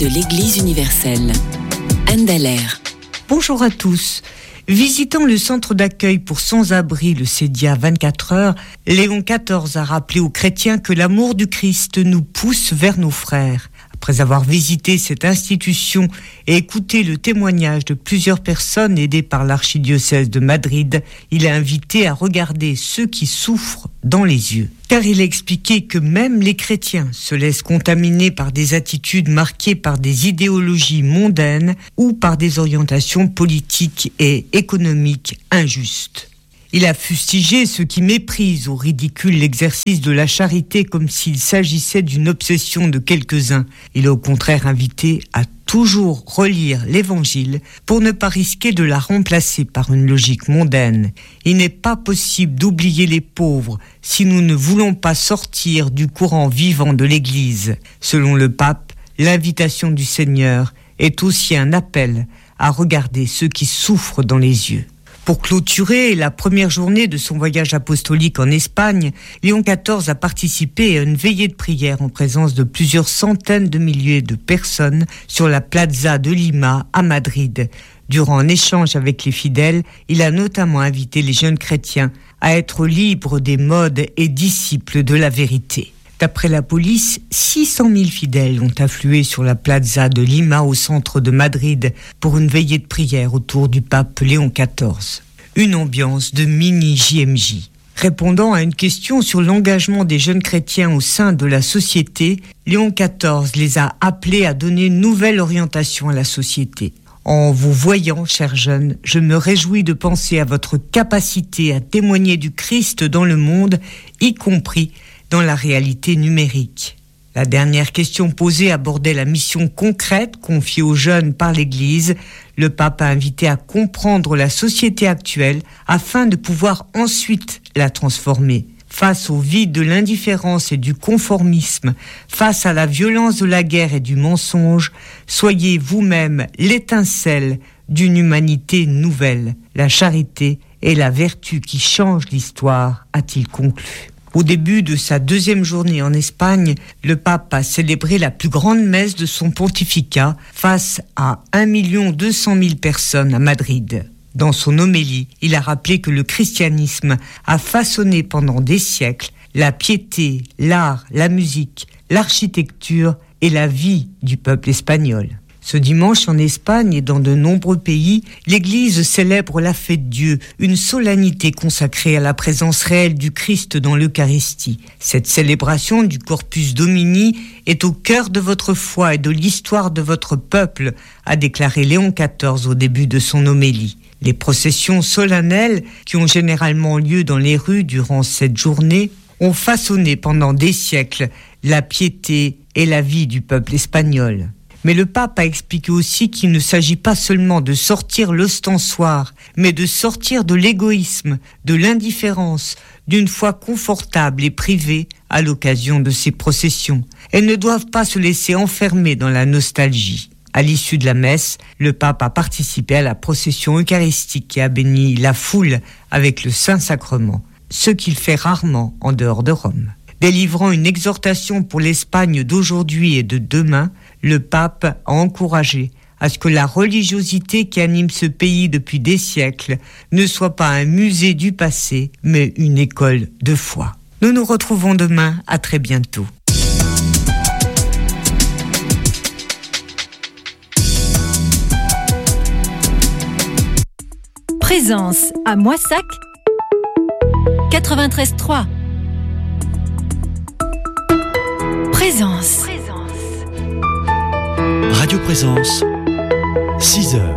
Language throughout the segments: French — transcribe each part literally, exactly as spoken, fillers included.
de l'Église universelle. Anne Dallaire. Bonjour à tous. Visitant le centre d'accueil pour sans-abri, le Cédia vingt-quatre heures, Léon quatorze a rappelé aux chrétiens que l'amour du Christ nous pousse vers nos frères. Après avoir visité cette institution et écouté le témoignage de plusieurs personnes aidées par l'archidiocèse de Madrid, il a invité à regarder ceux qui souffrent dans les yeux. Car il a expliqué que même les chrétiens se laissent contaminer par des attitudes marquées par des idéologies mondaines ou par des orientations politiques et économiques injustes. Il a fustigé ceux qui méprisent au ridicule l'exercice de la charité comme s'il s'agissait d'une obsession de quelques-uns. Il a au contraire invité à toujours relire l'Évangile pour ne pas risquer de la remplacer par une logique mondaine. Il n'est pas possible d'oublier les pauvres si nous ne voulons pas sortir du courant vivant de l'Église. Selon le pape, l'invitation du Seigneur est aussi un appel à regarder ceux qui souffrent dans les yeux. Pour clôturer la première journée de son voyage apostolique en Espagne, Léon quatorze a participé à une veillée de prière en présence de plusieurs centaines de milliers de personnes sur la Plaza de Lima à Madrid. Durant un échange avec les fidèles, il a notamment invité les jeunes chrétiens à être libres des modes et disciples de la vérité. D'après la police, six cent mille fidèles ont afflué sur la Plaza de Lima au centre de Madrid pour une veillée de prière autour du pape Léon quatorze. Une ambiance de mini-J M J. Répondant à une question sur l'engagement des jeunes chrétiens au sein de la société, Léon quatorze les a appelés à donner une nouvelle orientation à la société. En vous voyant, chers jeunes, je me réjouis de penser à votre capacité à témoigner du Christ dans le monde, y compris dans la réalité numérique. La dernière question posée abordait la mission concrète confiée aux jeunes par l'Église. Le pape a invité à comprendre la société actuelle afin de pouvoir ensuite la transformer. Face au vide de l'indifférence et du conformisme, face à la violence de la guerre et du mensonge, soyez vous-même l'étincelle d'une humanité nouvelle. La charité est la vertu qui change l'histoire, a-t-il conclu. Au début de sa deuxième journée en Espagne, le pape a célébré la plus grande messe de son pontificat face à un million deux cent mille personnes à Madrid. Dans son homélie, il a rappelé que le christianisme a façonné pendant des siècles la piété, l'art, la musique, l'architecture et la vie du peuple espagnol. Ce dimanche, en Espagne et dans de nombreux pays, l'Église célèbre la fête de Dieu, une solennité consacrée à la présence réelle du Christ dans l'Eucharistie. Cette célébration du Corpus Domini est au cœur de votre foi et de l'histoire de votre peuple, a déclaré Léon quatorze au début de son homélie. Les processions solennelles, qui ont généralement lieu dans les rues durant cette journée, ont façonné pendant des siècles la piété et la vie du peuple espagnol. Mais le pape a expliqué aussi qu'il ne s'agit pas seulement de sortir l'ostensoir, mais de sortir de l'égoïsme, de l'indifférence, d'une foi confortable et privée à l'occasion de ces processions. Elles ne doivent pas se laisser enfermer dans la nostalgie. À l'issue de la messe, le pape a participé à la procession eucharistique et a béni la foule avec le Saint-Sacrement, ce qu'il fait rarement en dehors de Rome. Délivrant une exhortation pour l'Espagne d'aujourd'hui et de demain, le pape a encouragé à ce que la religiosité qui anime ce pays depuis des siècles ne soit pas un musée du passé, mais une école de foi. Nous nous retrouvons demain, à très bientôt. Présence à Moissac quatre-vingt-treize trois. Présence. Radio Présence, six heures.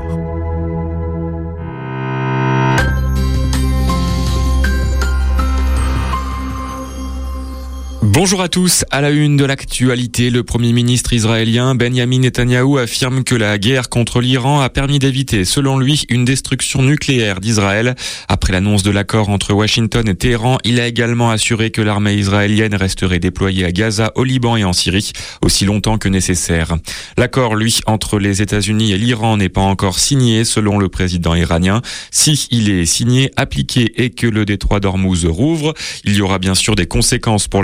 Bonjour à tous. À la une de l'actualité, le Premier ministre israélien Benjamin Netanyahou affirme que la guerre contre l'Iran a permis d'éviter, selon lui, une destruction nucléaire d'Israël. Après l'annonce de l'accord entre Washington et Téhéran, il a également assuré que l'armée israélienne resterait déployée à Gaza, au Liban et en Syrie, aussi longtemps que nécessaire. L'accord, lui, entre les États-Unis et l'Iran n'est pas encore signé, selon le président iranien. Si il est signé, appliqué et que le détroit d'Ormuz rouvre, il y aura bien sûr des conséquences pour la France.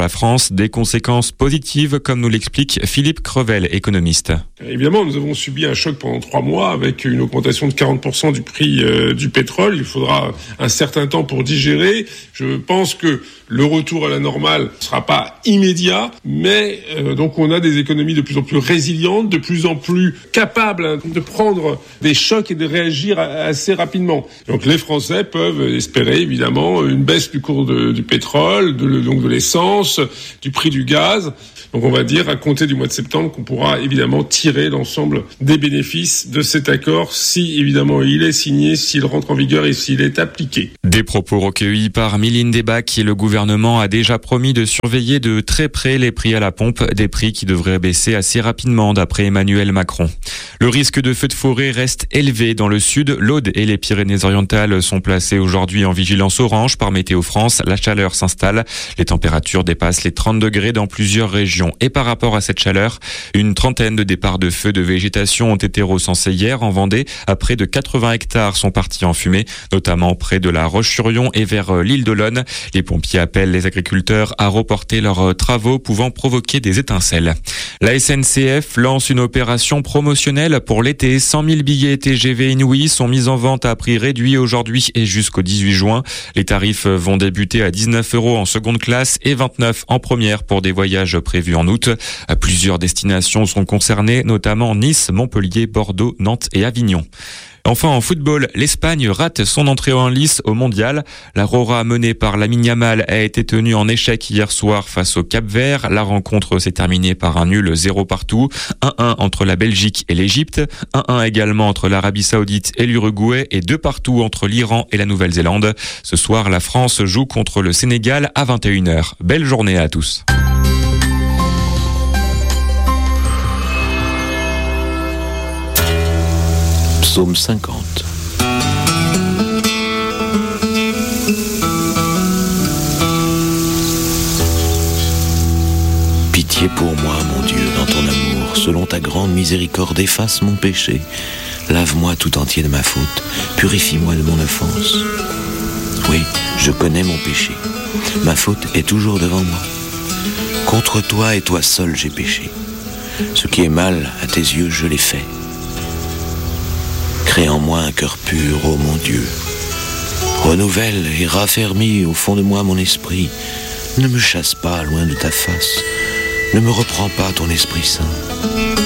France des conséquences positives, comme nous l'explique Philippe Crevel, économiste. Évidemment, nous avons subi un choc pendant trois mois avec une augmentation de quarante pour cent du prix euh, du pétrole. Il faudra un certain temps pour digérer. Je pense que le retour à la normale ne sera pas immédiat, mais euh, donc on a des économies de plus en plus résilientes, de plus en plus capables hein, de prendre des chocs et de réagir assez rapidement. Donc les Français peuvent espérer évidemment une baisse du cours de, du pétrole, de, donc de l'essence, du prix du gaz. Donc on va dire à compter du mois de septembre qu'on pourra évidemment tirer l'ensemble des bénéfices de cet accord si évidemment il est signé, s'il rentre en vigueur et s'il est appliqué. Des propos recueillis par Mylène Debac et le gouvernement a déjà promis de surveiller de très près les prix à la pompe, des prix qui devraient baisser assez rapidement d'après Emmanuel Macron. Le risque de feux de forêt reste élevé dans le sud. L'Aude et les Pyrénées-Orientales sont placés aujourd'hui en vigilance orange par Météo France. La chaleur s'installe. Les températures dépassent les trente degrés dans plusieurs régions. Et par rapport à cette chaleur, une trentaine de départs de feux de végétation ont été recensés hier en Vendée. À près de quatre-vingts hectares sont partis en fumée, notamment près de la Roche-sur-Yon et vers l'île d'Olonne. Les pompiers appellent les agriculteurs à reporter leurs travaux pouvant provoquer des étincelles. La S N C F lance une opération promotionnelle pour l'été. cent mille billets T G V Inouï sont mis en vente à prix réduit aujourd'hui et jusqu'au dix-huit juin. Les tarifs vont débuter à dix-neuf euros en seconde classe et vingt-neuf en première pour des voyages prévus en août. Plusieurs destinations sont concernées, notamment Nice, Montpellier, Bordeaux, Nantes et Avignon. Enfin, en football, l'Espagne rate son entrée en lice au mondial. La Rora menée par Lamine Yamal a été tenue en échec hier soir face au Cap-Vert. La rencontre s'est terminée par un nul zéro partout. un un entre la Belgique et l'Égypte. un un également entre l'Arabie Saoudite et l'Uruguay et deux partout entre l'Iran et la Nouvelle-Zélande. Ce soir, la France joue contre le Sénégal à vingt et une heures. Belle journée à tous. Psaume cinquante. Pitié pour moi, mon Dieu, dans ton amour, selon ta grande miséricorde, efface mon péché. Lave-moi tout entier de ma faute, purifie-moi de mon offense. Oui, je connais mon péché. Ma faute est toujours devant moi. Contre toi et toi seul j'ai péché. Ce qui est mal à tes yeux, je l'ai fait. Crée en moi un cœur pur, ô mon Dieu. Renouvelle et raffermis au fond de moi mon esprit. Ne me chasse pas loin de ta face. Ne me reprends pas ton Esprit Saint.